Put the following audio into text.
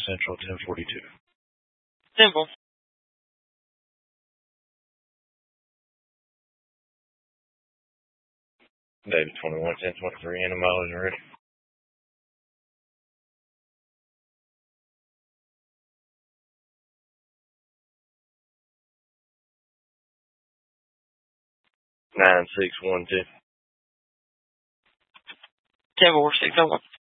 Central, 1042. Simple. David 21, 1023, and the mileage ready. Nine 612. 104601.